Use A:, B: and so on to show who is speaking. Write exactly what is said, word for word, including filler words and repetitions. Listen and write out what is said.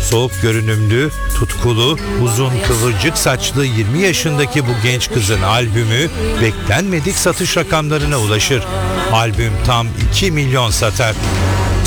A: Soğuk görünümlü, tutkulu, uzun kıvırcık saçlı yirmi yaşındaki bu genç kızın albümü beklenmedik satış rakamlarına ulaşır. Albüm tam iki milyon satar.